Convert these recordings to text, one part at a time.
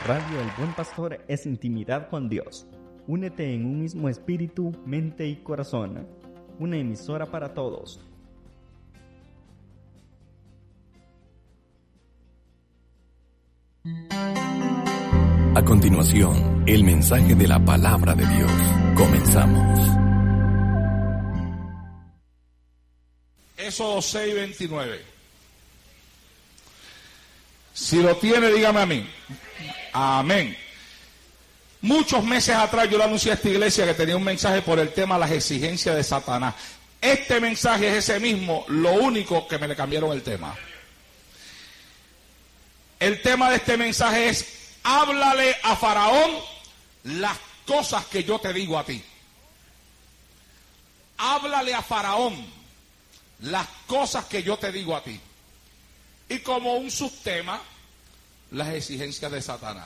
Radio El Buen Pastor es intimidad con Dios. Únete en un mismo espíritu, mente y corazón. Una emisora para todos. A continuación, el mensaje de la palabra de Dios. Comenzamos. Éxodo 6:29. Si lo tiene, dígame a mí. Amén. Muchos meses atrás yo le anuncié a esta iglesia que tenía un mensaje por el tema de las exigencias de Satanás. Este mensaje es ese mismo, lo único que me le cambiaron el tema. El tema de este mensaje es: háblale a Faraón las cosas que yo te digo a ti. Háblale a Faraón las cosas que yo te digo a ti. Y como un subtema, las exigencias de Satanás.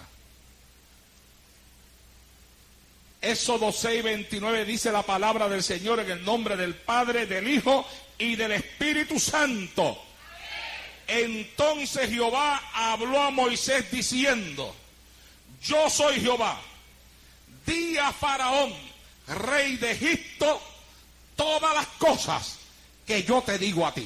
Éxodo 6:29 dice la palabra del Señor en el nombre del Padre, del Hijo y del Espíritu Santo. Entonces Jehová habló a Moisés diciendo: yo soy Jehová, di a Faraón, rey de Egipto, todas las cosas que yo te digo a ti.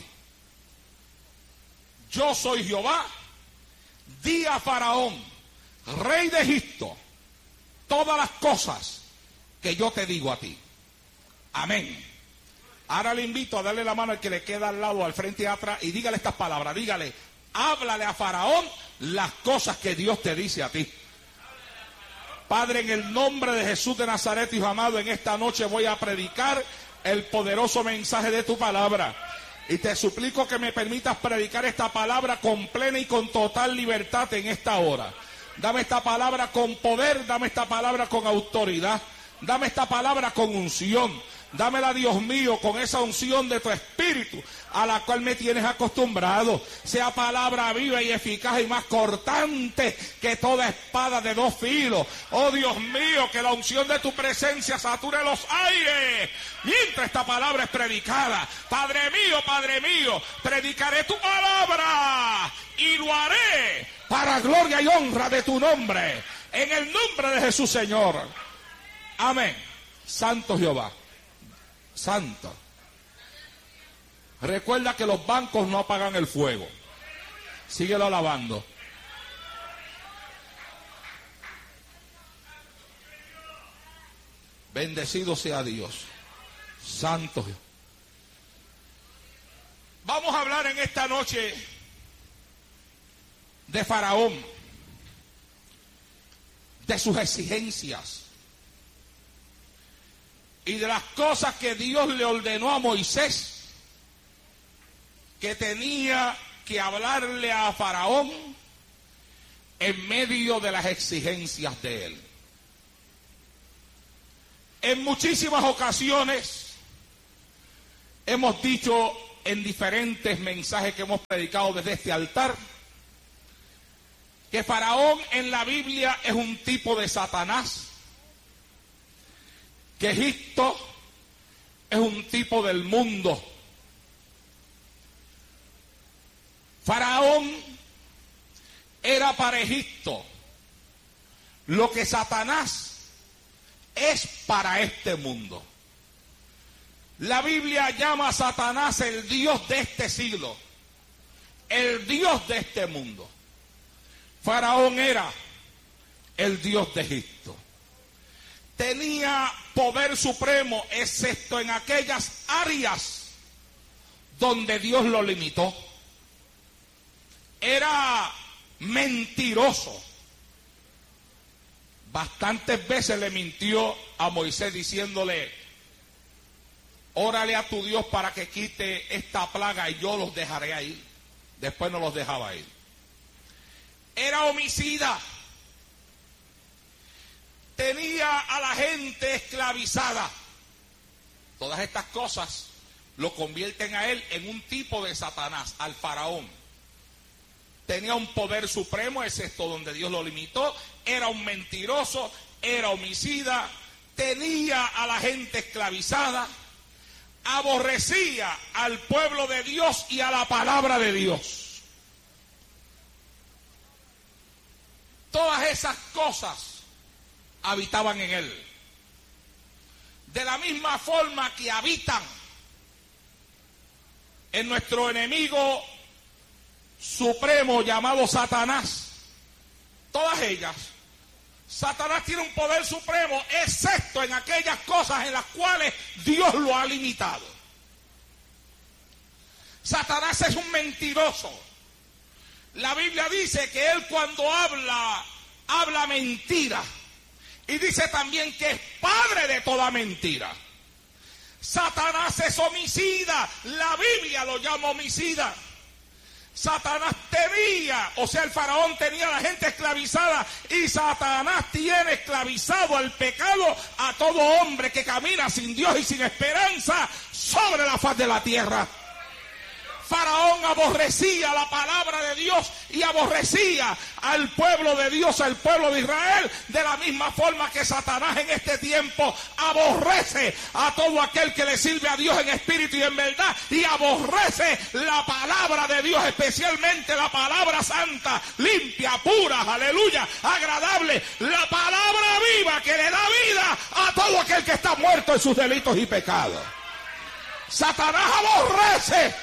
Yo soy Jehová, di a Faraón, rey de Egipto, todas las cosas que yo te digo a ti. Amén. Ahora le invito a darle la mano al que le queda al lado, al frente y atrás, y dígale estas palabras. Dígale: háblale a Faraón las cosas que Dios te dice a ti. Padre, en el nombre de Jesús de Nazaret, Hijo amado, en esta noche voy a predicar el poderoso mensaje de tu palabra. Y te suplico que me permitas predicar esta palabra con plena y con total libertad en esta hora. Dame esta palabra con poder, dame esta palabra con autoridad, dame esta palabra con unción. Dámela, Dios mío, con esa unción de tu espíritu a la cual me tienes acostumbrado. Sea palabra viva y eficaz y más cortante que toda espada de dos filos. Oh Dios mío, que la unción de tu presencia sature los aires mientras esta palabra es predicada. Padre mío, predicaré tu palabra y lo haré para gloria y honra de tu nombre. En el nombre de Jesús, Señor. Amén. Santo Jehová. Santo. Recuerda que los bancos no apagan el fuego. Síguelo alabando. Bendecido sea Dios. Santo. Vamos a hablar en esta noche de Faraón, de sus exigencias y de las cosas que Dios le ordenó a Moisés que tenía que hablarle a Faraón en medio de las exigencias de él. En muchísimas ocasiones hemos dicho en diferentes mensajes que hemos predicado desde este altar que Faraón en la Biblia es un tipo de Satanás, que Egipto es un tipo del mundo. Faraón era para Egipto lo que Satanás es para este mundo. La Biblia llama a Satanás el Dios de este siglo, el Dios de este mundo. Faraón era el Dios de Egipto. Tenía poder supremo, excepto en aquellas áreas donde Dios lo limitó. Era mentiroso. Bastantes veces le mintió a Moisés diciéndole: órale a tu Dios para que quite esta plaga y yo los dejaré ir. Después no los dejaba ir. Era homicida. Tenía a la gente esclavizada. Todas estas cosas lo convierten a él en un tipo de Satanás, al Faraón. Tenía un poder supremo, excepto donde Dios lo limitó. Era un mentiroso, era homicida, tenía a la gente esclavizada, aborrecía al pueblo de Dios y a la palabra de Dios. Todas esas cosas habitaban en él. De la misma forma que habitan en nuestro enemigo supremo llamado Satanás. Todas ellas. Satanás tiene un poder supremo, excepto en aquellas cosas en las cuales Dios lo ha limitado. Satanás es un mentiroso. La Biblia dice que él cuando habla mentira. Y dice también que es padre de toda mentira. Satanás es homicida. La Biblia lo llama homicida. Satanás tenía, o sea, el faraón tenía a la gente esclavizada, y Satanás tiene esclavizado al pecado a todo hombre que camina sin Dios y sin esperanza sobre la faz de la tierra. Faraón aborrecía la palabra de Dios y aborrecía al pueblo de Dios, al pueblo de Israel, de la misma forma que Satanás en este tiempo aborrece a todo aquel que le sirve a Dios en espíritu y en verdad, y aborrece la palabra de Dios, especialmente la palabra santa, limpia, pura, aleluya, agradable, la palabra viva que le da vida a todo aquel que está muerto en sus delitos y pecados. Satanás aborrece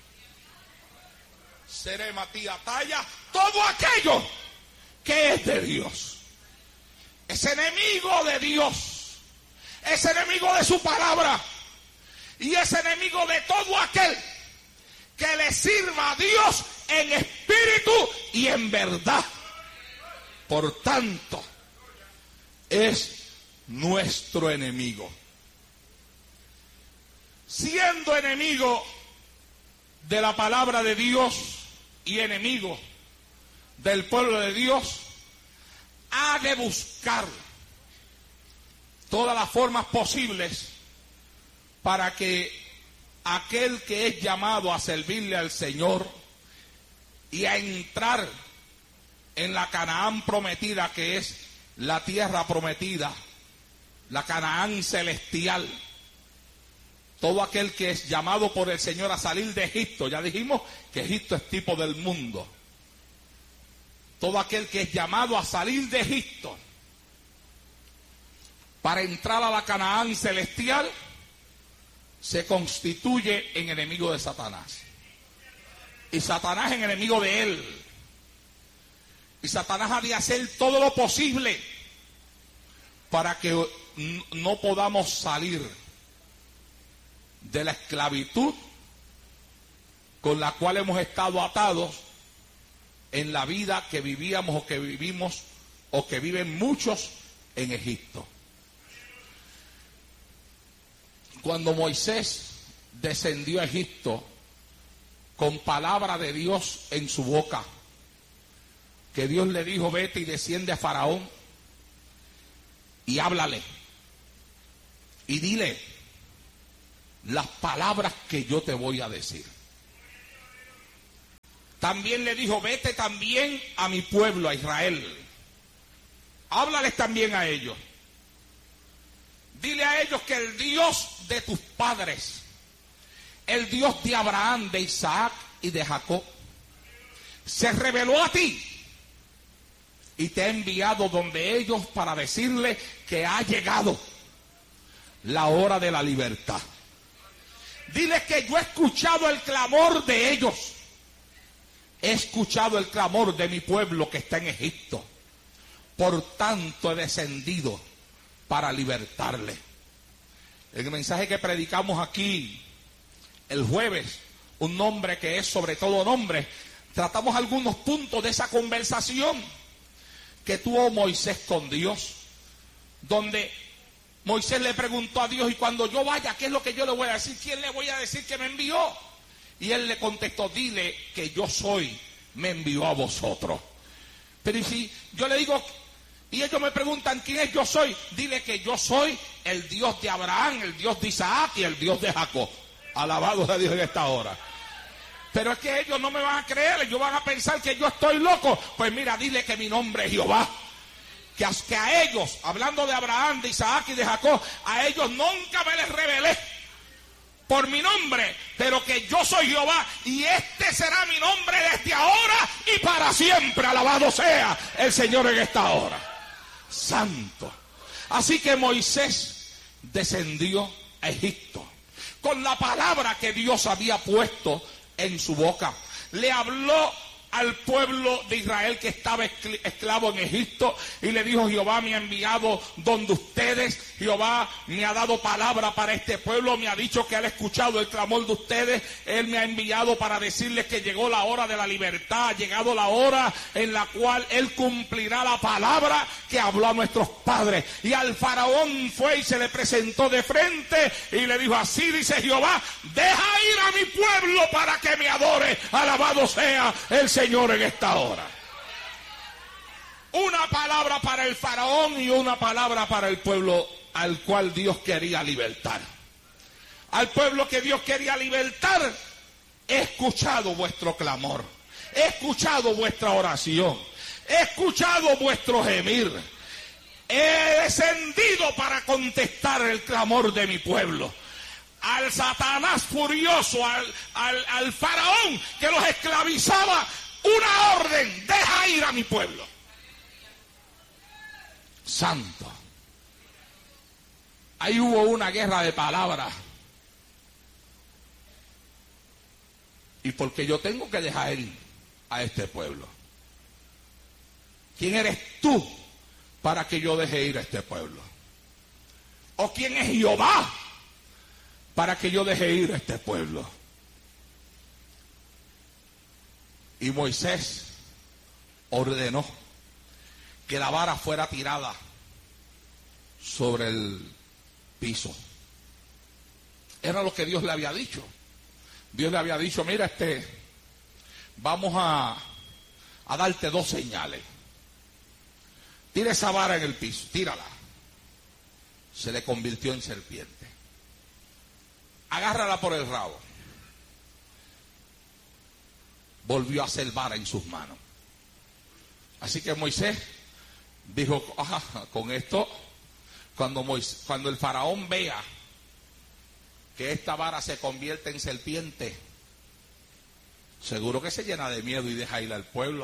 Serematíataya, todo aquello que es de Dios. Es enemigo de Dios. Es enemigo de su palabra. Y es enemigo de todo aquel que le sirva a Dios en espíritu y en verdad. Por tanto, es nuestro enemigo. Siendo enemigo de la palabra de Dios y enemigo del pueblo de Dios, ha de buscar todas las formas posibles para que aquel que es llamado a servirle al Señor y a entrar en la Canaán prometida, que es la tierra prometida, la Canaán celestial. Todo aquel que es llamado por el Señor a salir de Egipto, ya dijimos que Egipto es tipo del mundo. Todo aquel que es llamado a salir de Egipto para entrar a la Canaán celestial, se constituye en enemigo de Satanás. Y Satanás es enemigo de él. Y Satanás ha de hacer todo lo posible para que no podamos salir de la esclavitud con la cual hemos estado atados en la vida que vivíamos o que vivimos o que viven muchos en Egipto. Cuando Moisés descendió a Egipto con palabra de Dios en su boca, que Dios le dijo: vete y desciende a Faraón y háblale y dile las palabras que yo te voy a decir. También le dijo: vete también a mi pueblo, a Israel. Háblales también a ellos. Dile a ellos que el Dios de tus padres, el Dios de Abraham, de Isaac y de Jacob, se reveló a ti y te ha enviado donde ellos para decirle que ha llegado la hora de la libertad. Dile que yo he escuchado el clamor de ellos. He escuchado el clamor de mi pueblo que está en Egipto. Por tanto he descendido para libertarle. En el mensaje que predicamos aquí el jueves, un nombre que es sobre todo nombre, tratamos algunos puntos de esa conversación que tuvo Moisés con Dios, donde Moisés le preguntó a Dios: y cuando yo vaya, ¿qué es lo que yo le voy a decir? ¿Quién le voy a decir que me envió? Y él le contestó: dile que yo soy, me envió a vosotros. Pero y si yo le digo, y ellos me preguntan quién es yo soy, dile que yo soy el Dios de Abraham, el Dios de Isaac y el Dios de Jacob. Alabado sea Dios en esta hora. Pero es que ellos no me van a creer, ellos van a pensar que yo estoy loco. Pues mira, dile que mi nombre es Jehová. Que a ellos, hablando de Abraham, de Isaac y de Jacob, a ellos nunca me les revelé por mi nombre, pero que yo soy Jehová, y este será mi nombre desde ahora y para siempre. Alabado sea el Señor en esta hora. Santo. Así que Moisés descendió a Egipto con la palabra que Dios había puesto en su boca. Le habló al pueblo de Israel que estaba esclavo en Egipto y le dijo: Jehová me ha enviado donde ustedes, Jehová me ha dado palabra para este pueblo, me ha dicho que él ha escuchado el clamor de ustedes, él me ha enviado para decirles que llegó la hora de la libertad, ha llegado la hora en la cual él cumplirá la palabra que habló a nuestros padres. Y al faraón fue y se le presentó de frente y le dijo: así dice Jehová, deja ir a mi pueblo para que me adore. Alabado sea el Señor en esta hora. Una palabra para el faraón y una palabra para el pueblo al cual Dios quería libertar. Al pueblo que Dios quería libertar: he escuchado vuestro clamor, he escuchado vuestra oración, he escuchado vuestro gemir, he descendido para contestar el clamor de mi pueblo. Al Satanás furioso, al faraón que los esclavizaba, una orden: deja ir a mi pueblo. Santo. Ahí hubo una guerra de palabras. ¿Y por qué yo tengo que dejar ir a este pueblo? ¿Quién eres tú para que yo deje ir a este pueblo? ¿O quién es Jehová para que yo deje ir a este pueblo? Y Moisés ordenó que la vara fuera tirada sobre el piso. Era lo que Dios le había dicho. Dios le había dicho: mira, vamos a darte dos señales. Tira esa vara en el piso, tírala. Se le convirtió en serpiente. Agárrala por el rabo. Volvió a hacer vara en sus manos. Así que Moisés dijo: con esto, cuando el faraón vea que esta vara se convierte en serpiente, seguro que se llena de miedo y deja ir al pueblo.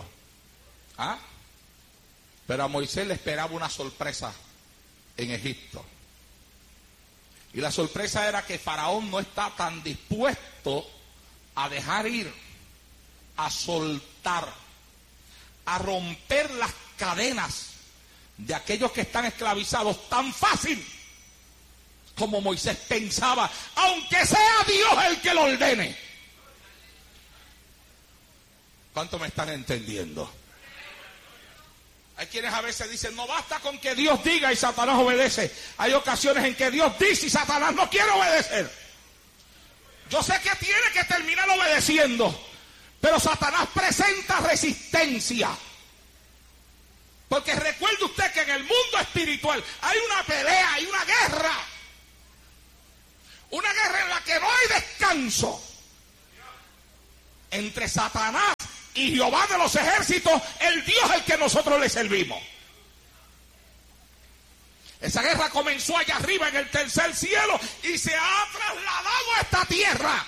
Pero a Moisés le esperaba una sorpresa en Egipto. Y la sorpresa era que Faraón no está tan dispuesto a dejar ir, a soltar, a romper las cadenas de aquellos que están esclavizados tan fácil como Moisés pensaba, aunque sea Dios el que lo ordene. ¿Cuánto me están entendiendo? Hay quienes a veces dicen: no basta con que Dios diga y Satanás obedece. Hay ocasiones en que Dios dice y Satanás no quiere obedecer. Yo sé que tiene que terminar obedeciendo, pero Satanás presenta resistencia. Porque recuerde usted que en el mundo espiritual hay una pelea, hay una guerra. Una guerra en la que no hay descanso. Entre Satanás y Jehová de los ejércitos, el Dios al que nosotros le servimos. Esa guerra comenzó allá arriba en el tercer cielo y se ha trasladado a esta tierra.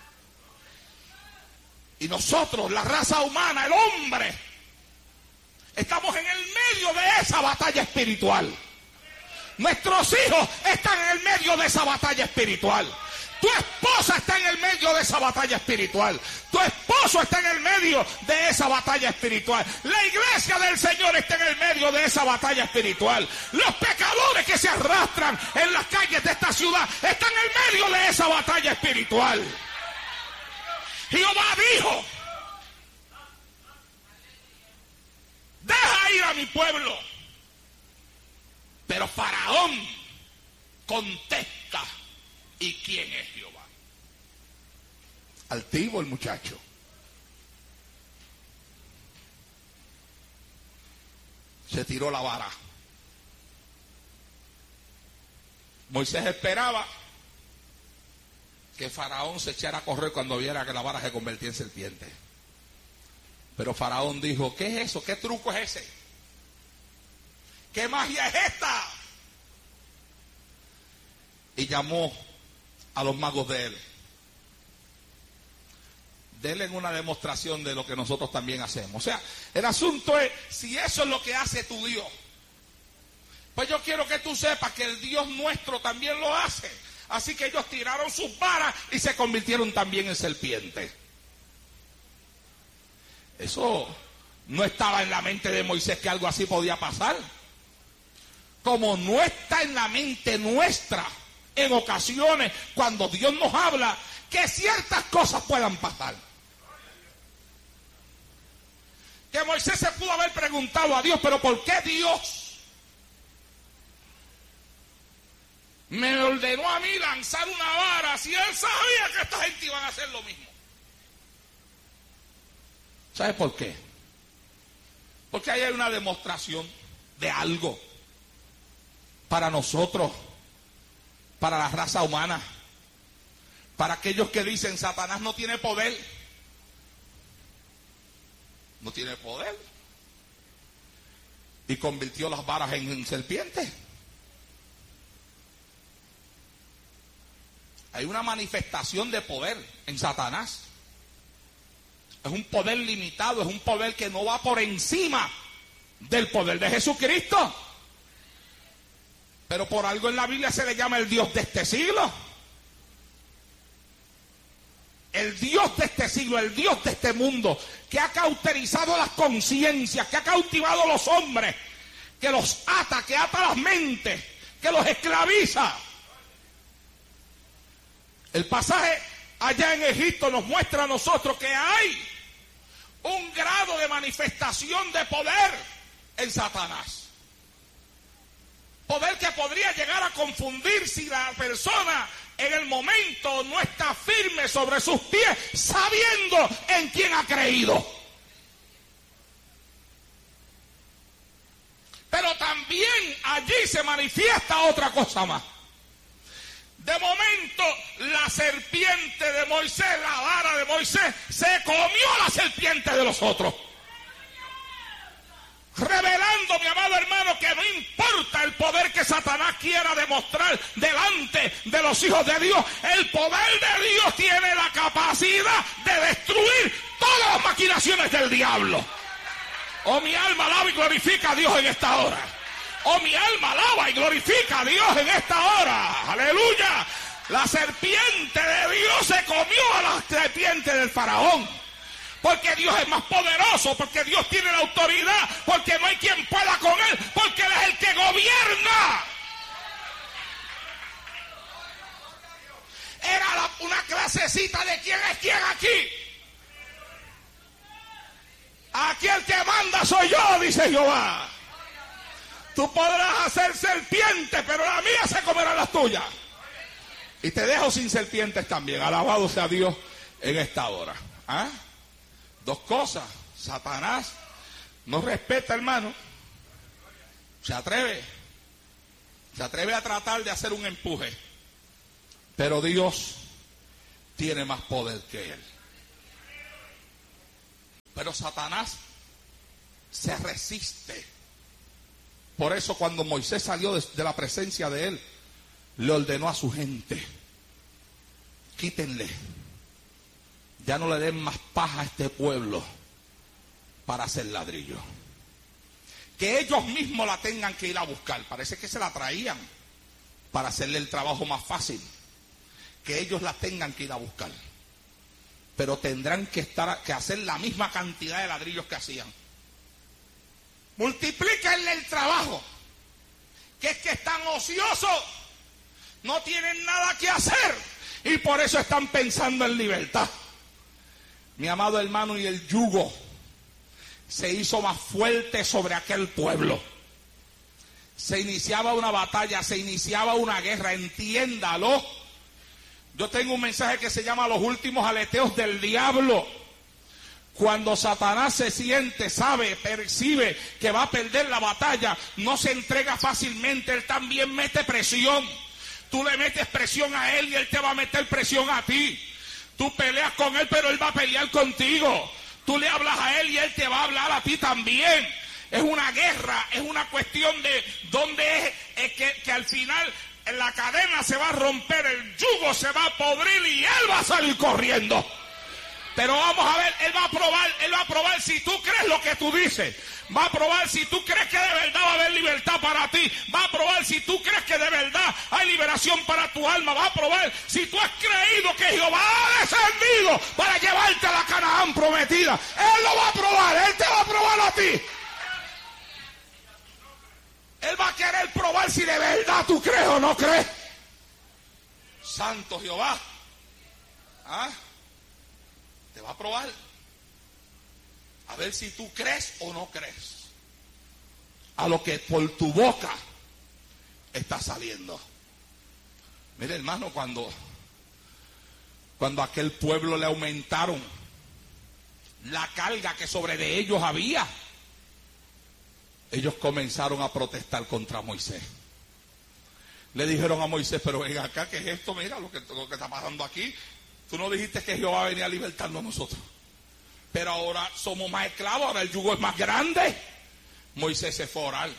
Y nosotros, la raza humana, el hombre, estamos en el medio de esa batalla espiritual. Nuestros hijos están en el medio de esa batalla espiritual. Tu esposa está en el medio de esa batalla espiritual. Tu esposo está en el medio de esa batalla espiritual. La iglesia del Señor está en el medio de esa batalla espiritual. Los pecadores que se arrastran en las calles de esta ciudad están en el medio de esa batalla espiritual. Jehová dijo: deja ir a mi pueblo. Pero Faraón contesta: ¿y quién es Jehová? Altivo el muchacho. Se tiró la vara. Moisés esperaba que Faraón se echara a correr cuando viera que la vara se convertía en serpiente. Pero Faraón dijo: ¿qué es eso? ¿Qué truco es ese? ¿Qué magia es esta? Y llamó a los magos de él: denle una demostración de lo que nosotros también hacemos. O sea, el asunto es, si eso es lo que hace tu Dios, pues yo quiero que tú sepas que el Dios nuestro también lo hace. Así que ellos tiraron sus varas y se convirtieron también en serpientes. Eso no estaba en la mente de Moisés, que algo así podía pasar. Como no está en la mente nuestra, en ocasiones, cuando Dios nos habla, que ciertas cosas puedan pasar. Que Moisés se pudo haber preguntado a Dios: pero ¿por qué Dios me ordenó a mí lanzar una vara si él sabía que esta gente iban a hacer lo mismo? ¿Sabes por qué? Porque ahí hay una demostración de algo para nosotros, para la raza humana, para aquellos que dicen: Satanás no tiene poder. No tiene poder. Y convirtió las varas en serpientes. Hay una manifestación de poder en Satanás. Es un poder limitado, es un poder que no va por encima del poder de Jesucristo. Pero por algo en la Biblia se le llama el Dios de este siglo. El Dios de este siglo, el Dios de este mundo, que ha cauterizado las conciencias, que ha cautivado a los hombres, que los ata, que ata las mentes, que los esclaviza. El pasaje allá en Egipto nos muestra a nosotros que hay un grado de manifestación de poder en Satanás. Poder que podría llegar a confundir si la persona en el momento no está firme sobre sus pies, sabiendo en quién ha creído. Pero también allí se manifiesta otra cosa más. De momento, la serpiente de Moisés, la vara de Moisés, se comió a la serpiente de los otros. Revelando, mi amado hermano, que no importa el poder que Satanás quiera demostrar delante de los hijos de Dios, el poder de Dios tiene la capacidad de destruir todas las maquinaciones del diablo. Oh, mi alma alaba y glorifica a Dios en esta hora. Oh, mi alma alaba y glorifica a Dios en esta hora. Aleluya. La serpiente de Dios se comió a la serpiente del faraón. Porque Dios es más poderoso, porque Dios tiene la autoridad, porque no hay quien pueda con él, porque él es el que gobierna. Era una clasecita de quién es quién aquí. Aquí el que manda soy yo, dice Jehová. Tú podrás hacer serpientes, pero la mía se comerá las tuyas. Y te dejo sin serpientes también. Alabado sea Dios en esta hora. ¿Ah? Dos cosas. Satanás no respeta, hermano. Se atreve a tratar de hacer un empuje. Pero Dios tiene más poder que él. Pero Satanás se resiste. Por eso cuando Moisés salió de la presencia de él, le ordenó a su gente: quítenle, ya no le den más paja a este pueblo para hacer ladrillo. Que ellos mismos la tengan que ir a buscar. Parece que se la traían para hacerle el trabajo más fácil. Que ellos la tengan que ir a buscar. Pero tendrán que hacer la misma cantidad de ladrillos que hacían. Multiplíquenle el trabajo. Que es que están ociosos, no tienen nada que hacer y por eso están pensando en libertad. Mi amado hermano, y el yugo se hizo más fuerte sobre aquel pueblo. Se iniciaba una batalla, se iniciaba una guerra, entiéndalo. Yo tengo un mensaje que se llama Los últimos aleteos del diablo. Cuando Satanás se siente, sabe, percibe que va a perder la batalla, no se entrega fácilmente, él también mete presión. Tú le metes presión a él y él te va a meter presión a ti. Tú peleas con él, pero él va a pelear contigo. Tú le hablas a él y él te va a hablar a ti también. Es una guerra, es una cuestión de dónde es que al final la cadena se va a romper, el yugo se va a podrir y él va a salir corriendo. Pero vamos a ver, él va a probar si tú crees lo que tú dices. Va a probar si tú crees que de verdad va a haber libertad para ti. Va a probar si tú crees que de verdad hay liberación para tu alma. Va a probar si tú has creído que Jehová ha descendido para llevarte a la Canaán prometida. Él lo va a probar, él te va a probar a ti. Él va a querer probar si de verdad tú crees o no crees. Santo Jehová. ¿Ah? Te va a probar. A ver si tú crees o no crees a lo que por tu boca está saliendo. Mire, hermano, cuando a aquel pueblo le aumentaron la carga que sobre de ellos había, ellos comenzaron a protestar contra Moisés. Le dijeron a Moisés, pero ven acá, ¿qué es esto? Mira lo que está pasando aquí. Tú no dijiste que Jehová venía a libertarnos a nosotros. Pero ahora somos más esclavos, ahora el yugo es más grande. Moisés se fue a orar.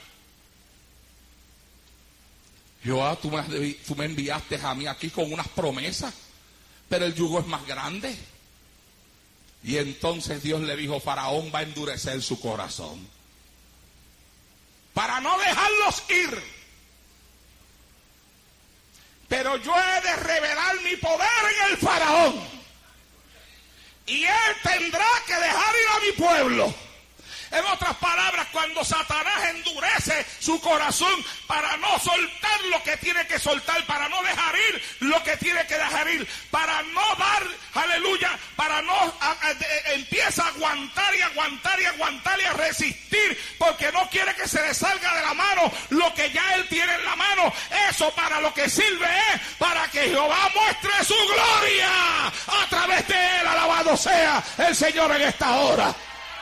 Jehová, tú me enviaste a mí aquí con unas promesas, pero el yugo es más grande. Y entonces Dios le dijo, Faraón va a endurecer su corazón para no dejarlos ir. Pero yo he de revelar mi poder en el Faraón. Y él tendrá que dejar ir a mi pueblo. En otras palabras, cuando Satanás endurece su corazón para no soltar lo que tiene que soltar, para no dejar ir lo que tiene que dejar ir, para no dar, aleluya, para no empieza a aguantar y aguantar y aguantar y a resistir, porque no quiere que se le salga de la mano lo que ya él tiene en la mano. Eso para lo que sirve es para que Jehová muestre su gloria a través de él. Alabado sea el Señor en esta hora.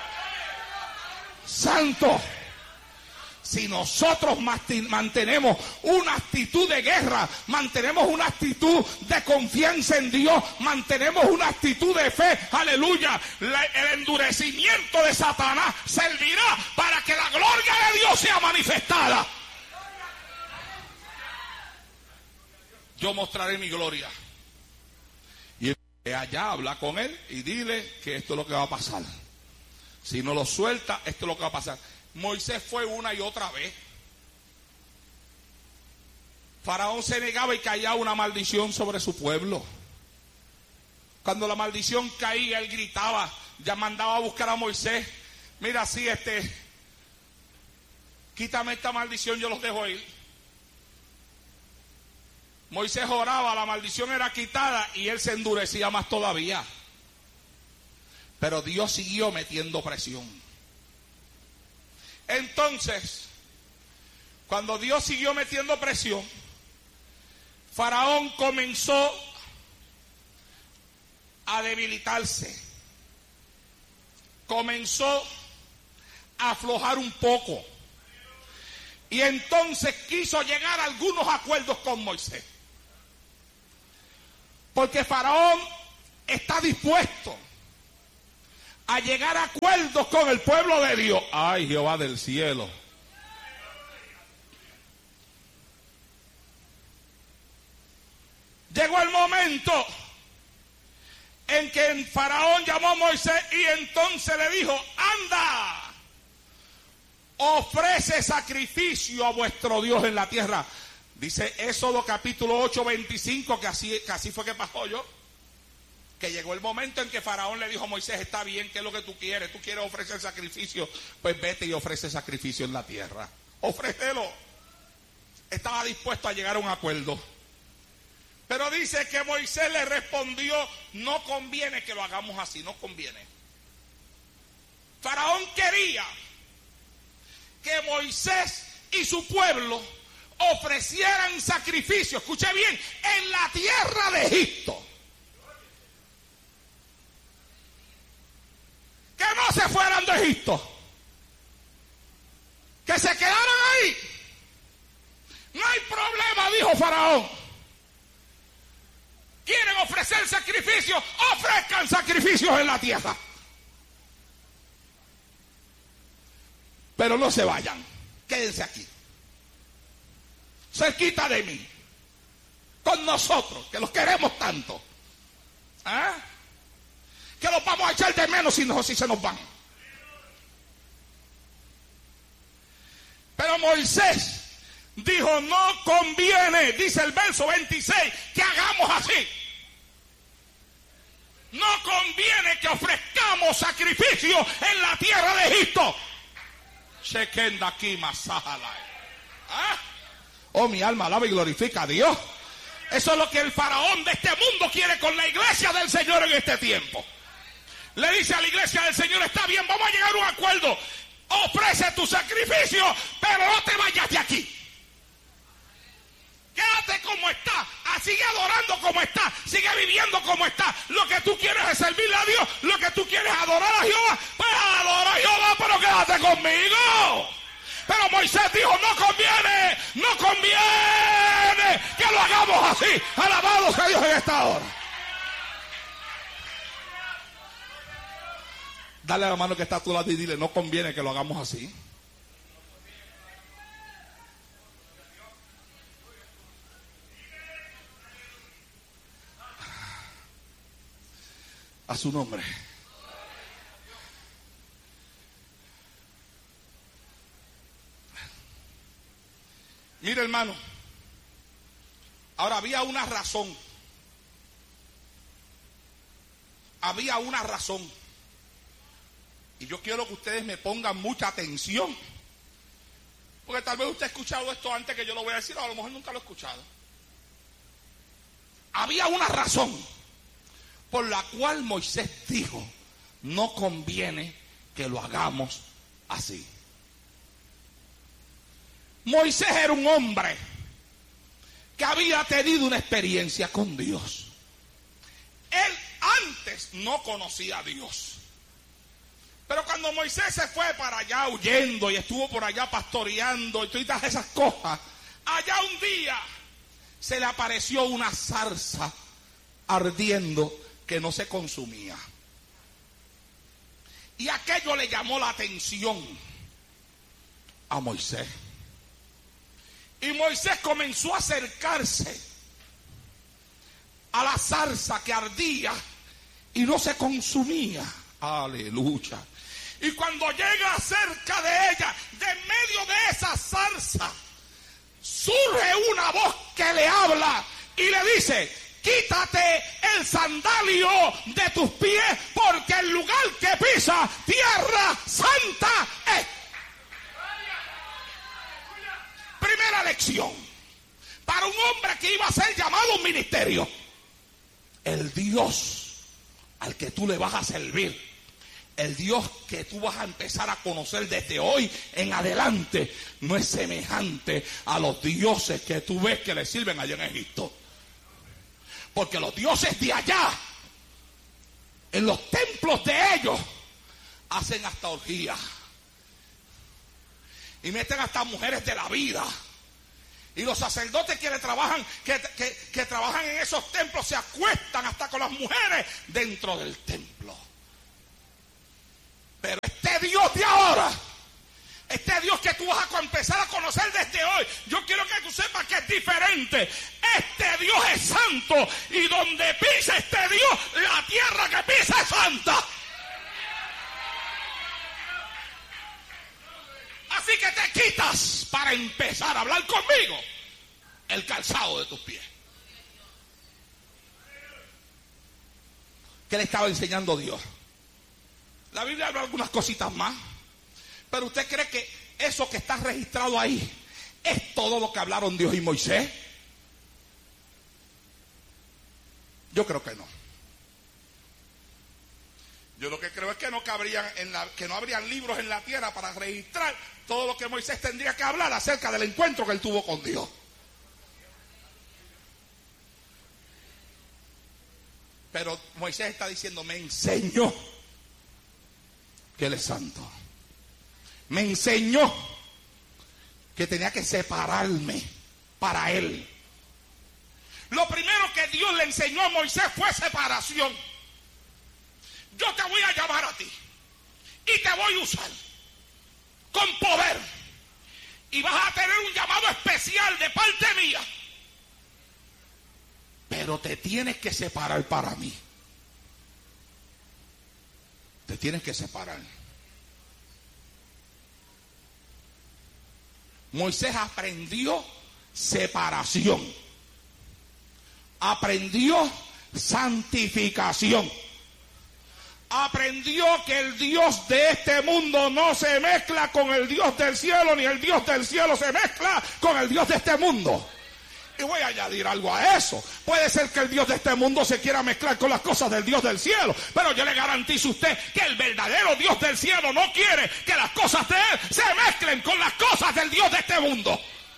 Santo, si nosotros mantenemos una actitud de guerra, mantenemos una actitud de confianza en Dios, mantenemos una actitud de fe, aleluya, el endurecimiento de Satanás servirá para que la gloria de Dios sea manifestada. Yo mostraré mi gloria. Y allá habla con él y dile que esto es lo que va a pasar. Si no lo suelta, esto es lo que va a pasar. Moisés fue una y otra vez. Faraón se negaba y caía una maldición sobre su pueblo. Cuando la maldición caía, él gritaba, ya mandaba a buscar a Moisés. Mira, sí, quítame esta maldición, yo los dejo ir. Moisés oraba, la maldición era quitada y él se endurecía más todavía. Pero Dios siguió metiendo presión. Entonces, cuando Dios siguió metiendo presión, Faraón comenzó a debilitarse. Comenzó a aflojar un poco. Y entonces quiso llegar a algunos acuerdos con Moisés. Porque Faraón está dispuesto a llegar a acuerdos con el pueblo de Dios. Ay, Jehová del cielo. Llegó el momento en que el Faraón llamó a Moisés y entonces le dijo, anda, ofrece sacrificio a vuestro Dios en la tierra. Dice Éxodo capítulo 8, 25, que así fue que pasó yo. Que llegó el momento en que Faraón le dijo a Moisés, está bien, ¿qué es lo que tú quieres? ¿Tú quieres ofrecer sacrificio? Pues vete y ofrece sacrificio en la tierra. Ofrécelo. Estaba dispuesto a llegar a un acuerdo. Pero dice que Moisés le respondió, no conviene que lo hagamos así, no conviene. Faraón quería que Moisés y su pueblo ofrecieran sacrificio, escuche bien, en la tierra de Egipto. Que no se fueran de Egipto, que se quedaran ahí. No hay problema, dijo Faraón. ¿Quieren ofrecer sacrificios? Ofrezcan sacrificios en la tierra. Pero no se vayan, quédense aquí, cerquita de mí. con nosotros, que los queremos tanto, que los vamos a echar de menos si se nos van. Pero Moisés dijo, no conviene, dice el verso 26, que hagamos así. No conviene que ofrezcamos sacrificio en la tierra de Egipto. Oh, mi alma alaba y glorifica a Dios. Eso es lo que el faraón de este mundo quiere con la iglesia del Señor en este tiempo. Le dice a la iglesia del Señor, está bien, vamos a llegar a un acuerdo. Ofrece tu sacrificio, pero no te vayas de aquí. Quédate como está, sigue adorando como está, sigue viviendo como está. Lo que tú quieres es servirle a Dios, lo que tú quieres es adorar a Jehová, pues adora a Jehová, pero quédate conmigo. Pero Moisés dijo, no conviene que lo hagamos así. Alabado sea Dios en esta hora. Dale a la mano que está a tu lado y dile, no conviene que lo hagamos así. A su nombre. Mire, hermano, ahora había una razón. Había una razón. Y yo quiero que ustedes me pongan mucha atención. Porque tal vez usted ha escuchado esto antes que yo lo voy a decir, o a lo mejor nunca lo ha escuchado. Había una razón por la cual Moisés dijo, no conviene que lo hagamos así. Moisés era un hombre que había tenido una experiencia con Dios. Él antes no conocía a Dios. Pero cuando Moisés se fue para allá huyendo y estuvo por allá pastoreando y todas esas cosas, allá un día se le apareció una zarza ardiendo que no se consumía. Y aquello le llamó la atención a Moisés. Y Moisés comenzó a acercarse a la zarza que ardía y no se consumía. Aleluya. Y cuando llega cerca de ella, de medio de esa zarza, surge una voz que le habla y le dice, quítate el sandalio de tus pies, porque el lugar que pisa, tierra santa es. Primera lección para un hombre que iba a ser llamado a un ministerio. El Dios al que tú le vas a servir, el Dios que tú vas a empezar a conocer desde hoy en adelante, no es semejante a los dioses que tú ves que le sirven allá en Egipto. Porque los dioses de allá, en los templos de ellos, hacen hasta orgías. Y meten hasta mujeres de la vida. Y los sacerdotes que trabajan en esos templos se acuestan hasta con las mujeres dentro del templo. Pero este Dios de ahora, este Dios que tú vas a empezar a conocer desde hoy, yo quiero que tú sepas que es diferente. Este Dios es santo, y donde pisa este Dios, la tierra que pisa es santa. Así que te quitas, para empezar a hablar conmigo, el calzado de tus pies. ¿Qué le estaba enseñando Dios? La Biblia habla algunas cositas más, pero ¿usted cree que eso que está registrado ahí es todo lo que hablaron Dios y Moisés? Yo creo que no. Yo lo que creo es que no habrían libros en la tierra para registrar todo lo que Moisés tendría que hablar acerca del encuentro que él tuvo con Dios. Pero Moisés está diciendo, me enseñó que él es santo. Me enseñó que tenía que separarme para él. Lo primero que Dios le enseñó a Moisés fue separación. Yo te voy a llamar a ti y te voy a usar con poder, y vas a tener un llamado especial de parte mía. pero te tienes que separar para mí. Te tienes que separar. Moisés aprendió separación. Aprendió santificación. Aprendió que el Dios de este mundo no se mezcla con el Dios del cielo, ni el Dios del cielo se mezcla con el Dios de este mundo. Y voy a añadir algo a eso. Puede ser que el Dios de este mundo se quiera mezclar con las cosas del Dios del cielo, pero yo le garantizo a usted que el verdadero Dios del cielo no quiere que las cosas de Él se mezclen con las cosas del Dios de este mundo.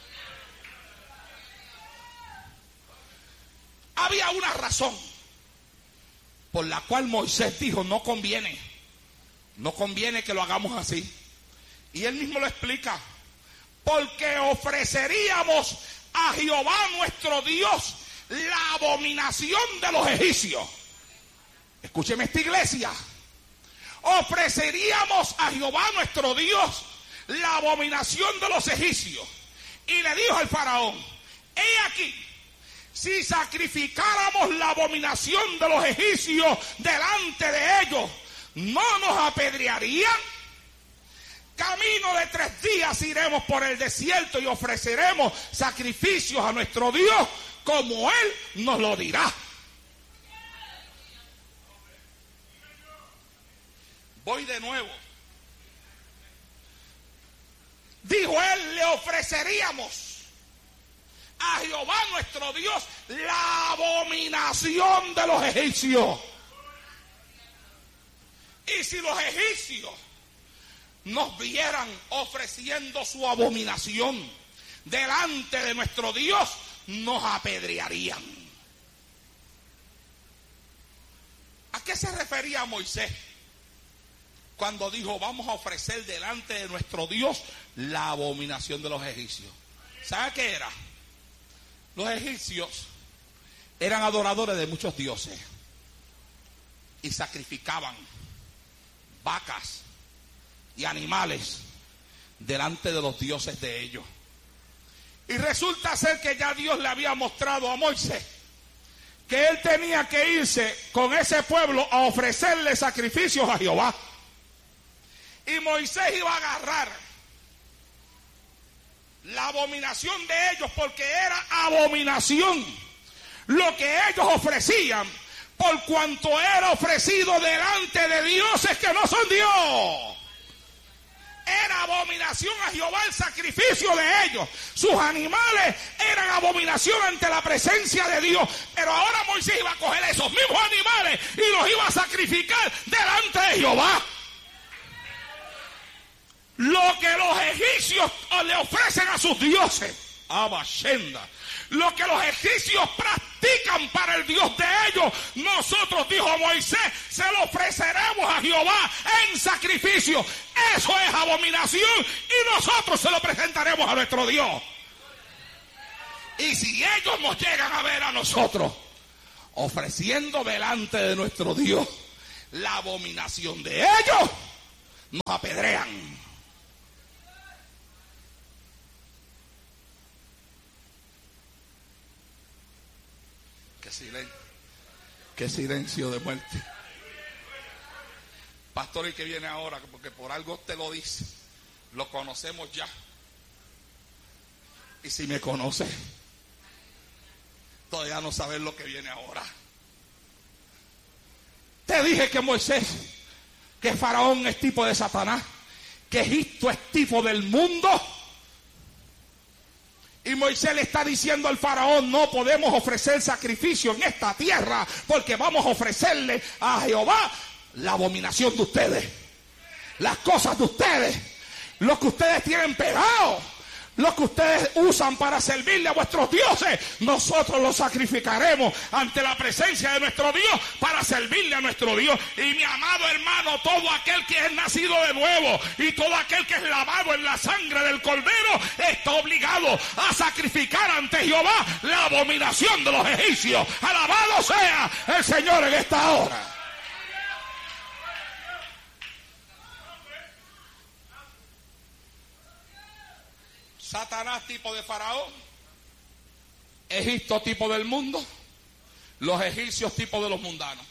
Había una razón por la cual Moisés dijo: no conviene que lo hagamos así. Y él mismo lo explica: porque ofreceríamos a Jehová nuestro Dios la abominación de los egipcios. Escúcheme esta iglesia. Ofreceríamos a Jehová nuestro Dios la abominación de los egipcios. Y le dijo al faraón: he aquí, si sacrificáramos la abominación de los egipcios delante de ellos, ¿no nos apedrearían? Camino de 3 días iremos por el desierto y ofreceremos sacrificios a nuestro Dios como Él nos lo dirá. Voy de nuevo. Dijo él: le ofreceríamos a Jehová nuestro Dios la abominación de los egipcios. Y si los egipcios nos vieran ofreciendo su abominación delante de nuestro Dios, nos apedrearían. ¿A qué se refería Moisés cuando dijo: vamos a ofrecer delante de nuestro Dios la abominación de los egipcios? ¿Sabe qué era? Los egipcios eran adoradores de muchos dioses y sacrificaban vacas y animales delante de los dioses de ellos. Y resulta ser que ya Dios le había mostrado a Moisés que él tenía que irse con ese pueblo a ofrecerle sacrificios a Jehová. Y Moisés iba a agarrar la abominación de ellos, porque era abominación lo que ellos ofrecían, por cuanto era ofrecido delante de dioses que no son Dios. Era abominación a Jehová el sacrificio de ellos. Sus animales eran abominación ante la presencia de Dios. Pero ahora Moisés iba a coger esos mismos animales y los iba a sacrificar delante de Jehová. Lo que los egipcios le ofrecen a sus dioses, Abashenda, lo que los egipcios practican para el Dios de ellos, nosotros, dijo Moisés, se lo ofreceremos a Jehová en sacrificio. Eso es abominación y nosotros se lo presentaremos a nuestro Dios. Y si ellos nos llegan a ver a nosotros ofreciendo delante de nuestro Dios la abominación de ellos, nos apedrean. Qué silencio de muerte. Pastor, ¿y qué viene ahora? Porque por algo te lo dice. Lo conocemos ya. Y si me conoces, todavía no sabes lo que viene ahora. Te dije que Moisés, que Faraón es tipo de Satanás, que Egipto es tipo del mundo. Y Moisés le está diciendo al faraón: no podemos ofrecer sacrificio en esta tierra, porque vamos a ofrecerle a Jehová la abominación de ustedes, las cosas de ustedes, lo que ustedes tienen pegado, lo que ustedes usan para servirle a vuestros dioses. Nosotros lo sacrificaremos ante la presencia de nuestro Dios para servirle a nuestro Dios. Y mi amado hermano, todo aquel que es nacido de nuevo y todo aquel que es lavado en la sangre del Cordero está obligado a sacrificar ante Jehová la abominación de los egipcios. Alabado sea el Señor en esta hora. Satanás tipo de Faraón, Egipto tipo del mundo, Los egipcios tipo de los mundanos.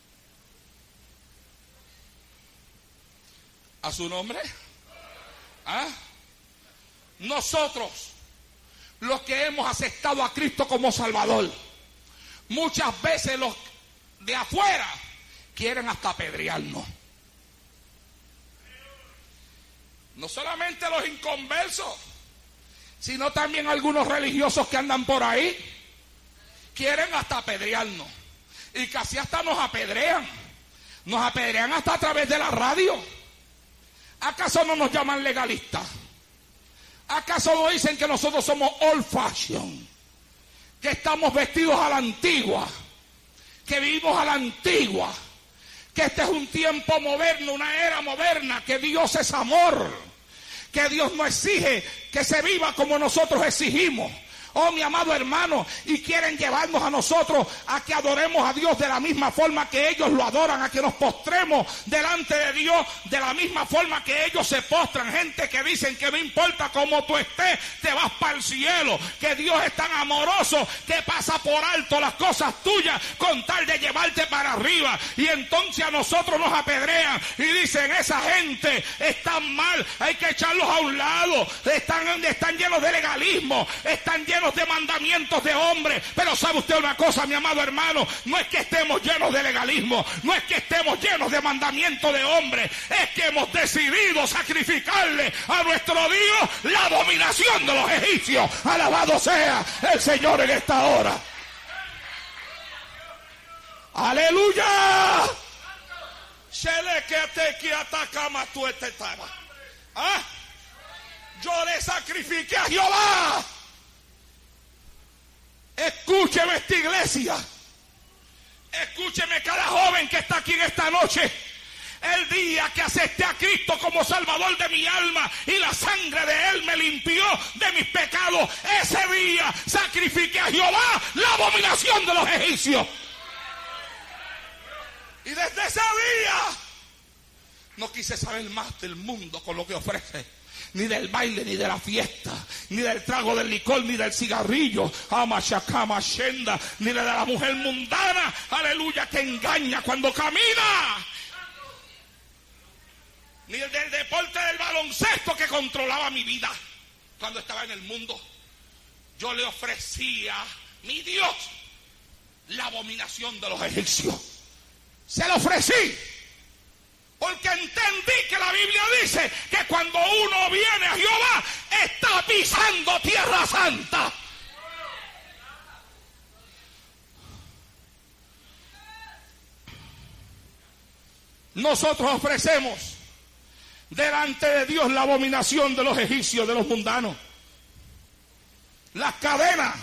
¿A su nombre? ¿Ah? Nosotros, los que hemos aceptado a Cristo como Salvador, muchas veces los de afuera quieren hasta apedrearnos. No solamente los inconversos, sino también algunos religiosos que andan por ahí, quieren hasta apedrearnos. Y casi hasta nos apedrean. Nos apedrean hasta a través de la radio. ¿Acaso no nos llaman legalistas? ¿Acaso no dicen que nosotros somos old fashion? Que estamos vestidos a la antigua, que vivimos a la antigua, que este es un tiempo moderno, una era moderna, que Dios es amor, que Dios no exige que se viva como nosotros exigimos. Oh, mi amado hermano, y quieren llevarnos a nosotros a que adoremos a Dios de la misma forma que ellos lo adoran, a que nos postremos delante de Dios de la misma forma que ellos se postran. Gente que dicen que no importa cómo tú estés, te vas para el cielo, que Dios es tan amoroso que pasa por alto las cosas tuyas con tal de llevarte para arriba. Y entonces a nosotros nos apedrean y dicen, esa gente está mal, hay que echarlos a un lado, están llenos de legalismo, están llenos de mandamientos de hombres. Pero sabe usted una cosa, mi amado hermano, no es que estemos llenos de legalismo, no es que estemos llenos de mandamientos de hombres, es que hemos decidido sacrificarle a nuestro Dios la dominación de los egipcios. Alabado sea el Señor en esta hora. Aleluya. Yo le sacrifiqué a Jehová. Escúcheme esta iglesia, escúcheme cada joven que está aquí en esta noche. El día que acepté a Cristo como Salvador de mi alma y la sangre de Él me limpió de mis pecados, ese día sacrifiqué a Jehová la abominación de los egipcios. Y desde ese día no quise saber más del mundo con lo que ofrece, ni del baile, ni de la fiesta, ni del trago del licor, ni del cigarrillo, ni de la mujer mundana, aleluya, que engaña cuando camina, ni del deporte del baloncesto que controlaba mi vida cuando estaba en el mundo. Yo le ofrecía a mi Dios la abominación de los egipcios. Se lo ofrecí. Porque entendí que la Biblia dice que cuando uno viene a Jehová, está pisando tierra santa. Nosotros ofrecemos delante de Dios la abominación de los egipcios, de los mundanos. Las cadenas.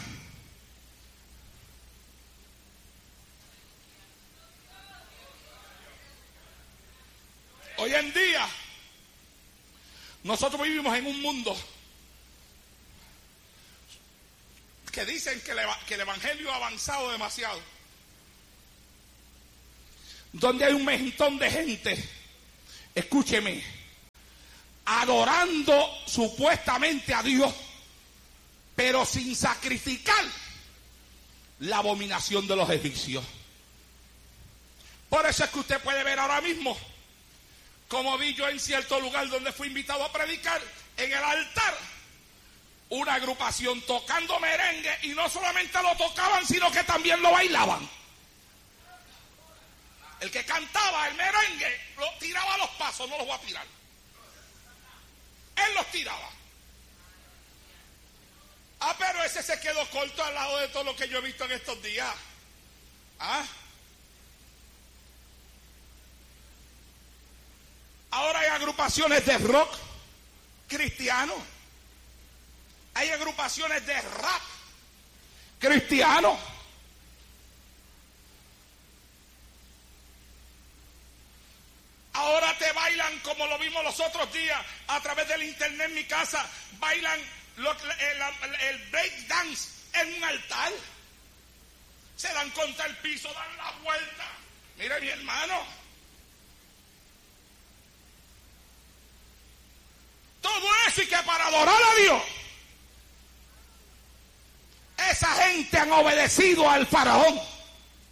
Hoy en día, nosotros vivimos en un mundo que dicen que el evangelio ha avanzado demasiado. Donde hay un montón de gente, escúcheme, adorando supuestamente a Dios, pero sin sacrificar la abominación de los egipcios. Por eso es que usted puede ver ahora mismo, como vi yo en cierto lugar donde fui invitado a predicar, en el altar, una agrupación tocando merengue, y no solamente lo tocaban, sino que también lo bailaban. El que cantaba el merengue, tiraba los pasos, no los voy a tirar. Él los tiraba. Pero ese se quedó corto al lado de todo lo que yo he visto en estos días. Ahora hay agrupaciones de rock cristiano. Hay agrupaciones de rap cristiano. Ahora te bailan como lo vimos los otros días a través del internet en mi casa. Bailan el break dance en un altar. Se dan contra el piso, dan la vuelta. Mire, mi hermano. Todo eso, y que para adorar a Dios, esa gente han obedecido al faraón.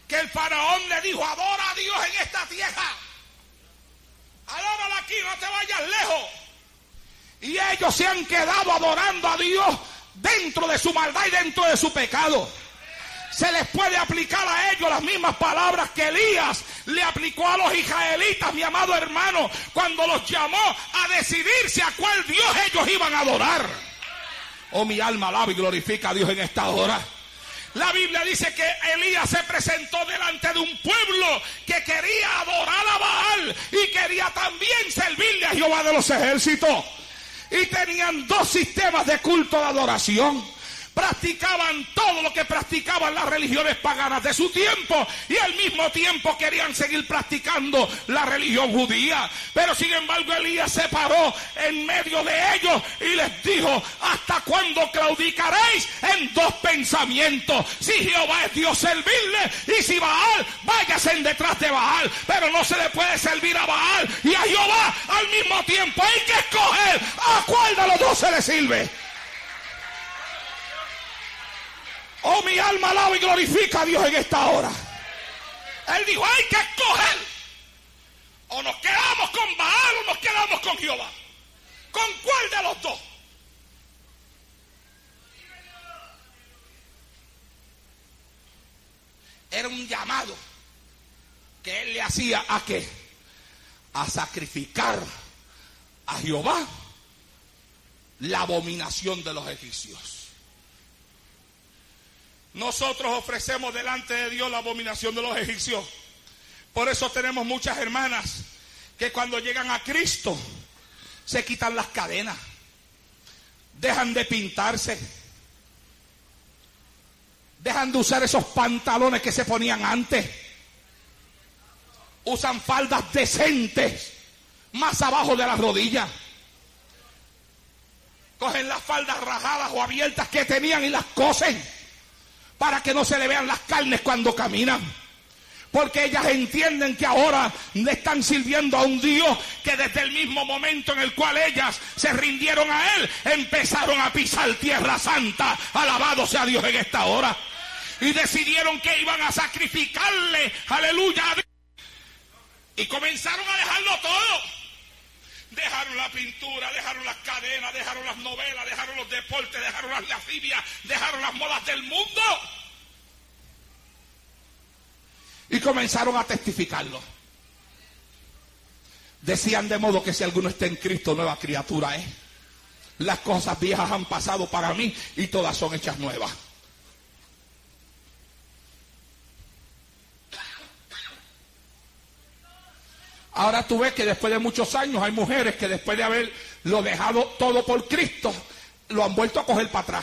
que el faraón le dijo: adora a Dios en esta tierra, adóralo aquí, no te vayas lejos. Y ellos se han quedado adorando a Dios dentro de su maldad y dentro de su pecado. Se les puede aplicar a ellos las mismas palabras que Elías le aplicó a los israelitas, mi amado hermano, cuando los llamó a decidirse a cuál Dios ellos iban a adorar. Oh, mi alma alaba y glorifica a Dios en esta hora. La Biblia dice que Elías se presentó delante de un pueblo que quería adorar a Baal y quería también servirle a Jehová de los ejércitos. Y tenían dos sistemas de culto de adoración. Practicaban todo lo que practicaban las religiones paganas de su tiempo y al mismo tiempo querían seguir practicando la religión judía. Pero sin embargo Elías se paró en medio de ellos y les dijo: ¿hasta cuándo claudicaréis en dos pensamientos? Si Jehová es Dios, servirle, y si Baal, váyanse detrás de Baal. Pero no se le puede servir a Baal y a Jehová al mismo tiempo. Hay que escoger a cuál de los dos se le sirve. Oh, mi alma alaba y glorifica a Dios en esta hora. Él dijo: hay que escoger. O nos quedamos con Baal o nos quedamos con Jehová. ¿Con cuál de los dos? Era un llamado que él le hacía ¿a qué? A sacrificar a Jehová la abominación de los egipcios. Nosotros ofrecemos delante de Dios la abominación de los egipcios. Por eso tenemos muchas hermanas que cuando llegan a Cristo se quitan las cadenas, dejan de pintarse, dejan de usar esos pantalones que se ponían antes, usan faldas decentes más abajo de las rodillas, cogen las faldas rajadas o abiertas que tenían y las cosen para que no se le vean las carnes cuando caminan. Porque ellas entienden que ahora le están sirviendo a un Dios que desde el mismo momento en el cual ellas se rindieron a Él, empezaron a pisar tierra santa. Alabado sea Dios en esta hora. Y decidieron que iban a sacrificarle, aleluya, a Dios. Y comenzaron a dejarlo todo. Dejaron la pintura, dejaron las cadenas, dejaron las novelas, dejaron los deportes, dejaron las lascivias, dejaron las modas del mundo. Y comenzaron a testificarlo. Decían: de modo que si alguno está en Cristo, nueva criatura es. Las cosas viejas han pasado para mí y todas son hechas nuevas. Ahora tú ves que después de muchos años hay mujeres que después de haberlo dejado todo por Cristo, lo han vuelto a coger para atrás.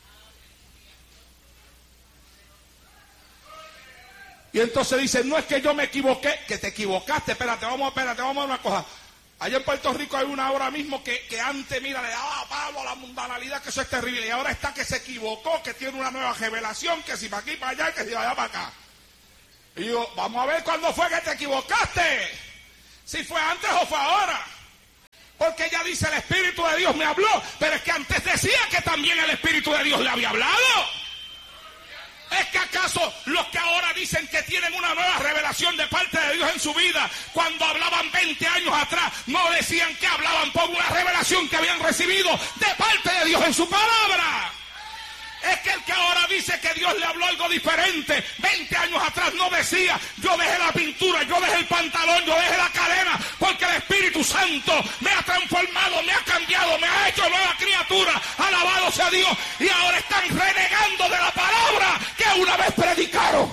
Y entonces dicen: no es que yo me equivoqué, que te equivocaste, espérate, vamos a ver una cosa. Allá en Puerto Rico hay una ahora mismo que antes, mira, le daba palo a la mundanalidad, que eso es terrible, y ahora está que se equivocó, que tiene una nueva revelación, que si para aquí, para allá, que si para allá, para acá. Y yo: vamos a ver cuándo fue que te equivocaste. Si fue antes o fue ahora. Porque ella dice: el Espíritu de Dios me habló, pero es que antes decía que también el Espíritu de Dios le había hablado. ¿Es que acaso los que ahora dicen que tienen una nueva revelación de parte de Dios en su vida, cuando hablaban 20 años atrás, no decían que hablaban por una revelación que habían recibido de parte de Dios en su palabra? Es que el que ahora dice que Dios le habló algo diferente, 20 años atrás no decía: yo dejé la pintura, yo dejé el pantalón, yo dejé la cadena, porque el Espíritu Santo me ha transformado, me ha cambiado, me ha hecho nueva criatura. Alabado sea Dios. Y ahora están renegando de la palabra que una vez predicaron.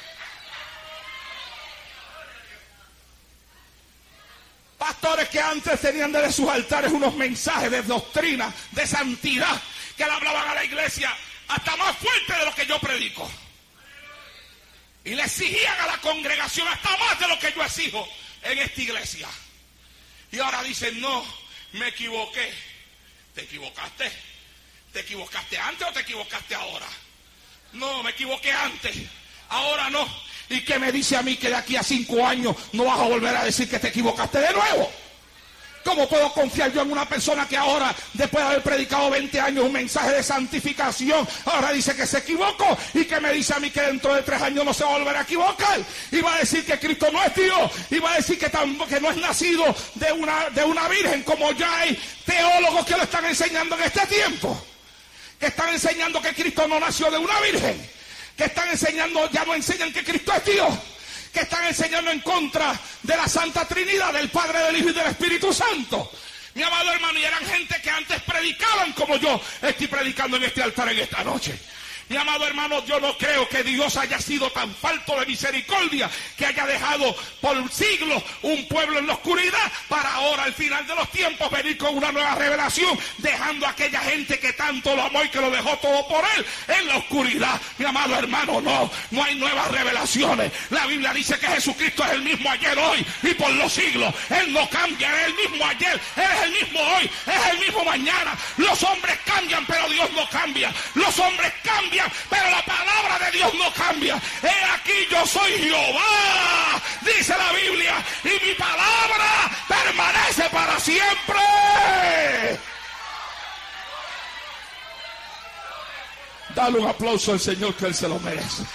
Pastores que antes tenían desde sus altares unos mensajes de doctrina, de santidad, que le hablaban a la iglesia hasta más fuerte de lo que yo predico. Y le exigían a la congregación hasta más de lo que yo exijo en esta iglesia. Y ahora dicen: no, me equivoqué. ¿Te equivocaste? ¿Te equivocaste antes o te equivocaste ahora? No, me equivoqué antes, ahora no. ¿Y qué me dice a mí que de aquí a 5 años no vas a volver a decir que te equivocaste de nuevo? ¿Cómo puedo confiar yo en una persona que ahora, después de haber predicado 20 años un mensaje de santificación, ahora dice que se equivocó y que me dice a mí que dentro de 3 años no se va a volver a equivocar? Y va a decir que Cristo no es Dios, y va a decir que no es nacido de una virgen, como ya hay teólogos que lo están enseñando en este tiempo, que están enseñando que Cristo no nació de una virgen, que están enseñando, ya no enseñan que Cristo es Dios, que están enseñando en contra de la Santa Trinidad, del Padre, del Hijo y del Espíritu Santo. Mi amado hermano, y eran gente que antes predicaban como yo estoy predicando en este altar en esta noche. Mi amado hermano, yo no creo que Dios haya sido tan falto de misericordia que haya dejado por siglos un pueblo en la oscuridad para ahora al final de los tiempos venir con una nueva revelación, dejando a aquella gente que tanto lo amó y que lo dejó todo por él en la oscuridad. Mi amado hermano, no hay nuevas revelaciones. La Biblia dice que Jesucristo es el mismo ayer, hoy y por los siglos. Él no cambia, Él es el mismo ayer, Él es el mismo hoy, es el mismo mañana. Los hombres cambian, pero Dios no cambia. Los hombres cambian, pero la palabra de Dios no cambia. He aquí, yo soy Jehová, dice la Biblia, y mi palabra permanece para siempre. Dale un aplauso al Señor, que Él se lo merece.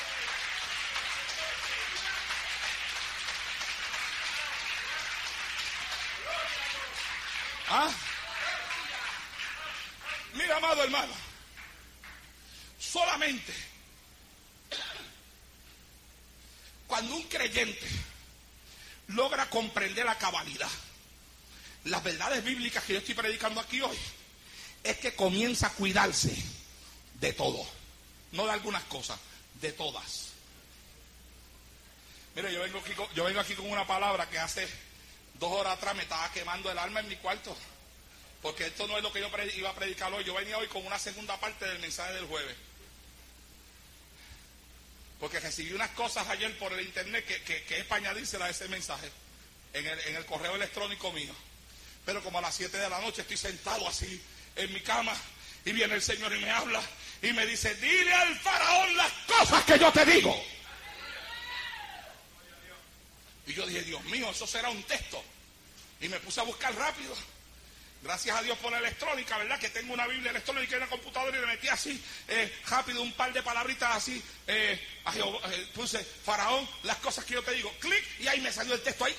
Mira, amado hermano, solamente cuando un creyente logra comprender la cabalidad, las verdades bíblicas que yo estoy predicando aquí hoy, es que comienza a cuidarse de todo, no de algunas cosas, de todas. Mire, yo vengo aquí con una palabra que hace 2 horas atrás me estaba quemando el alma en mi cuarto, porque esto no es lo que yo iba a predicar hoy. Yo venía hoy con una segunda parte del mensaje del jueves, porque recibí unas cosas ayer por el internet que es para añadírselas a ese mensaje en el correo electrónico mío. Pero como a las 7 de la noche estoy sentado así en mi cama y viene el Señor y me habla y me dice: dile al faraón las cosas que yo te digo. Y yo dije: Dios mío, eso será un texto. Y me puse a buscar rápido. Gracias a Dios por la electrónica, ¿verdad? Que tengo una Biblia electrónica y una computadora, y le metí así, rápido, un par de palabritas así, a Jehová, puse faraón, las cosas que yo te digo, clic, y ahí me salió el texto ahí.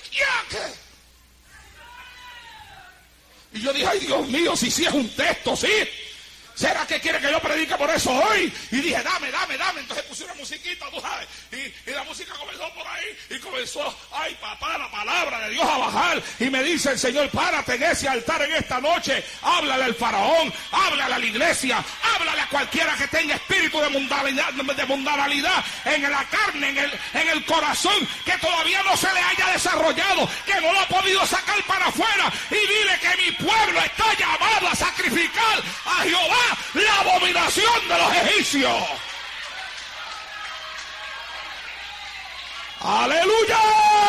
Y yo dije: ay, Dios mío, si sí es un texto, sí. ¿Será que quiere que yo predique por eso hoy? Y dije: dame. Entonces puse una musiquita, tú sabes. Y la música comenzó por ahí. Y comenzó, ay papá, la palabra de Dios a bajar. Y me dice el Señor: párate en ese altar en esta noche. Háblale al faraón, háblale a la iglesia, háblale a cualquiera que tenga espíritu de mundanalidad en la carne, en el corazón, que todavía no se le haya desarrollado, que no lo ha podido sacar para afuera. Y dile que mi pueblo está llamado a sacrificar a Jehová la abominación de los egipcios. ¡Aleluya!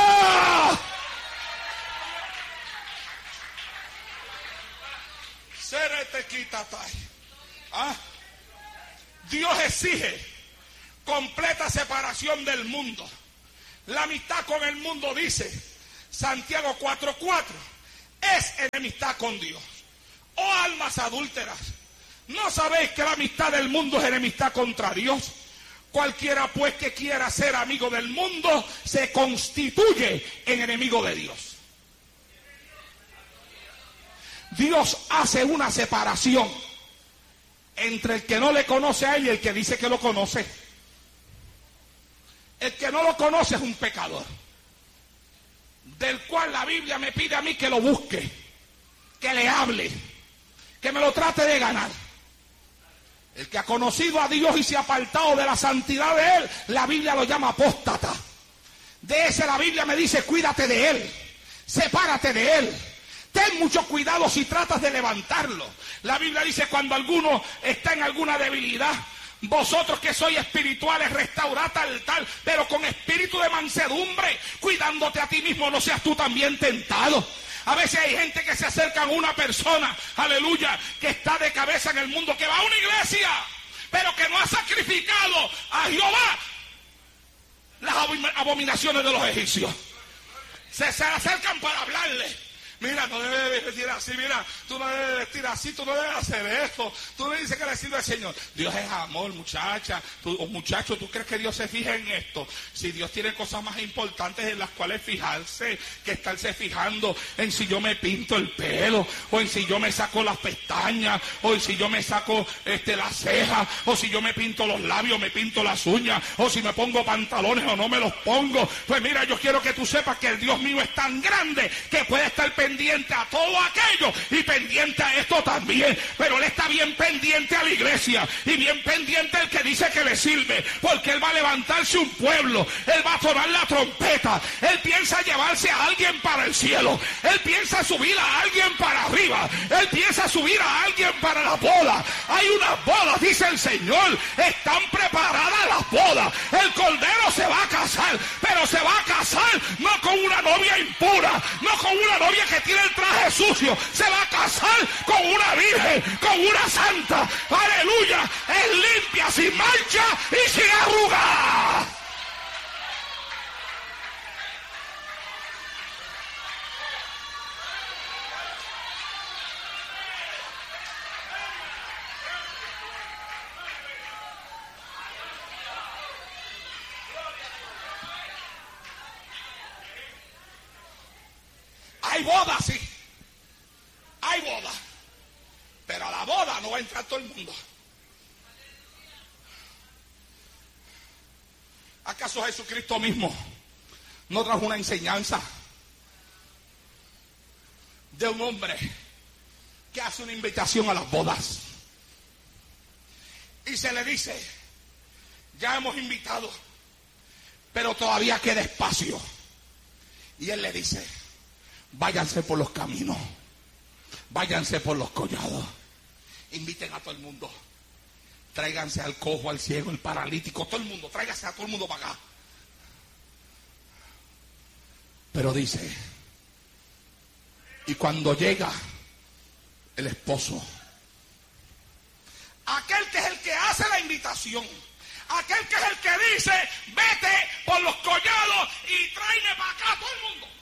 Dios exige completa separación del mundo. La amistad con el mundo, dice Santiago 4:4, es enemistad con Dios. Oh almas adúlteras, ¿no sabéis que la amistad del mundo es enemistad contra Dios? Cualquiera pues que quiera ser amigo del mundo se constituye en enemigo de Dios. Dios hace una separación entre el que no le conoce a Él y el que dice que lo conoce. El que no lo conoce es un pecador, del cual la Biblia me pide a mí que lo busque, que le hable, que me lo trate de ganar. El que ha conocido a Dios y se ha apartado de la santidad de Él, la Biblia lo llama apóstata. De ese la Biblia me dice: cuídate de él, sepárate de él, ten mucho cuidado si tratas de levantarlo. La Biblia dice: cuando alguno está en alguna debilidad, vosotros que sois espirituales, restaurad tal, pero con espíritu de mansedumbre, cuidándote a ti mismo, no seas tú también tentado. A veces hay gente que se acerca a una persona, aleluya, que está de cabeza en el mundo, que va a una iglesia, pero que no ha sacrificado a Jehová las abominaciones de los egipcios. Se acercan para hablarle, Mira, no debes vestir así, mira, tú no debes vestir así, tú no debes hacer esto. Tú le dices que le sirve al Señor. Dios es amor, muchacha. Muchacho, ¿tú crees que Dios se fija en esto? Si Dios tiene cosas más importantes en las cuales fijarse, que estarse fijando en si yo me pinto el pelo, o en si yo me saco las pestañas, o en si yo me saco las cejas, o si yo me pinto los labios, me pinto las uñas, o si me pongo pantalones o no me los pongo. Pues mira, yo quiero que tú sepas que el Dios mío es tan grande que puede estar pendiente a todo aquello y pendiente a esto también. Pero Él está bien pendiente a la iglesia y bien pendiente al que dice que le sirve, porque Él va a levantarse un pueblo, Él va a sonar la trompeta, Él piensa llevarse a alguien para el cielo, Él piensa subir a alguien para arriba, Él piensa subir a alguien para la boda. Hay unas bodas, dice el Señor, están preparadas las bodas. El Cordero se va a casar, pero se va a casar no con una novia impura, no con una novia que tiene el traje sucio, se va a casar con una virgen, con una santa, aleluya, es limpia, sin mancha y sin arruga. Hay boda, sí. Hay boda. Pero a la boda no va a entrar todo el mundo. ¿Acaso Jesucristo mismo no trajo una enseñanza de un hombre que hace una invitación a las bodas? Y se le dice, ya hemos invitado, pero todavía queda espacio. Y él le dice, váyanse por los caminos, váyanse por los collados, inviten a todo el mundo, tráiganse al cojo, al ciego, al paralítico, todo el mundo, tráiganse a todo el mundo para acá. Pero dice, y cuando llega el esposo, aquel que es el que hace la invitación, aquel que es el que dice, vete por los collados y tráeme para acá a todo el mundo,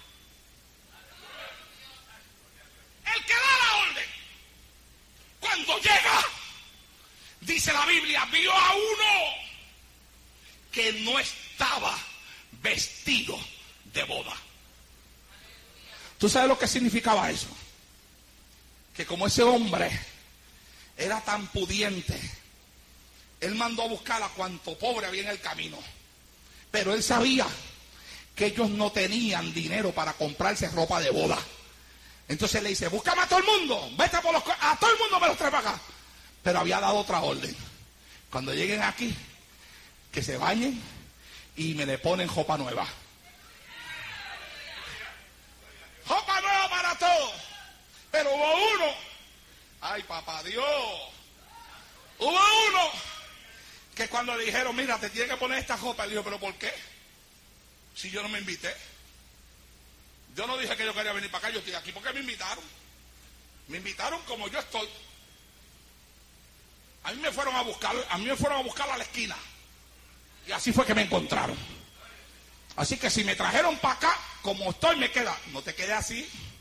el que da la orden, cuando llega, dice la Biblia, vio a uno que no estaba vestido de boda. ¿Tú sabes lo que significaba eso? Que como ese hombre era tan pudiente, él mandó a buscar a cuanto pobre había en el camino, pero él sabía que ellos no tenían dinero para comprarse ropa de boda. Entonces le dice, búscame a todo el mundo, vete por a todo el mundo me los trae para acá. Pero había dado otra orden, cuando lleguen aquí, que se bañen y me le ponen ropa nueva. Ropa nueva para todos. Pero hubo uno, ay papá Dios, hubo uno que cuando le dijeron, mira, te tienes que poner esta ropa, él dijo, pero ¿por qué? Si yo no me invité. Yo no dije que yo quería venir para acá, yo estoy aquí porque me invitaron. Me invitaron como yo estoy. A mí me fueron a buscar a la esquina. Y así fue que me encontraron. Así que si me trajeron para acá, como estoy, me queda. No te quedes así.